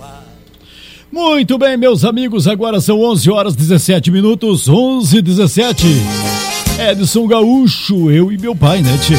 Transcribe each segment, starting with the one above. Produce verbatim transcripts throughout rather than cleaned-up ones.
Muito bem, meus amigos, agora são onze horas e dezessete minutos, onze e dezessete. Edson Gaúcho, eu e meu pai, né, tchê?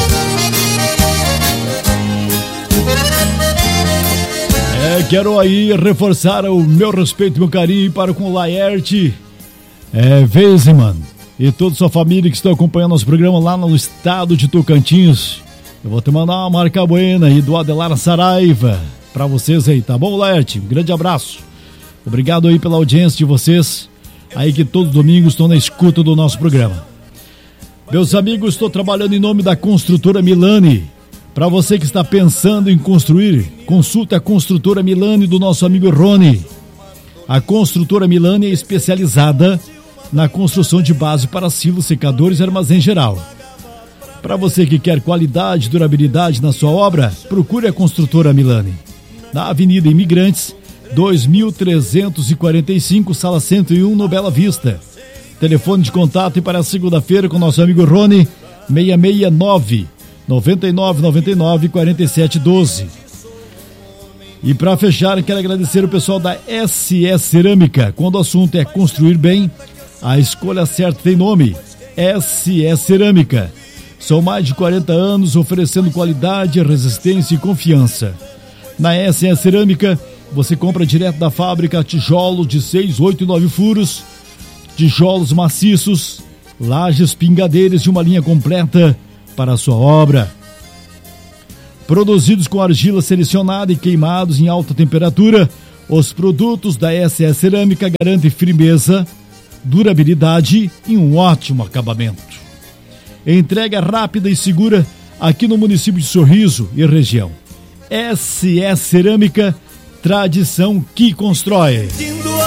É, quero aí reforçar o meu respeito e meu carinho para com o Laerte é, Weisman e toda a sua família que estão acompanhando nosso programa lá no estado de Tocantins. Eu vou te mandar uma marca buena aí do Adelar Saraiva pra vocês aí, tá bom, Laerte? Um grande abraço. Obrigado aí pela audiência de vocês, aí que todos os domingos estão na escuta do nosso programa. Meus amigos, estou trabalhando em nome da Construtora Milani. Para você que está pensando em construir, consulte a Construtora Milani do nosso amigo Rony. A Construtora Milani é especializada na construção de base para silos, secadores e armazém geral. Para você que quer qualidade e durabilidade na sua obra, procure a Construtora Milani. Na Avenida Imigrantes, dois mil trezentos e quarenta e cinco, sala cento e um, no Bela Vista. Telefone de contato e para segunda-feira com nosso amigo Rony, seis seis nove, nove nove nove nove, quatro sete um dois. E para fechar, quero agradecer o pessoal da S S Cerâmica. Quando o assunto é construir bem, a escolha certa tem nome, S S Cerâmica. São mais de quarenta anos oferecendo qualidade, resistência e confiança. Na S S Cerâmica, você compra direto da fábrica tijolos de seis, oito e nove furos, tijolos maciços, lajes, pingadeiras e uma linha completa para a sua obra. Produzidos com argila selecionada e queimados em alta temperatura, os produtos da S S Cerâmica garantem firmeza, durabilidade e um ótimo acabamento. Entrega rápida e segura aqui no município de Sorriso e região. S S Cerâmica, tradição que constrói.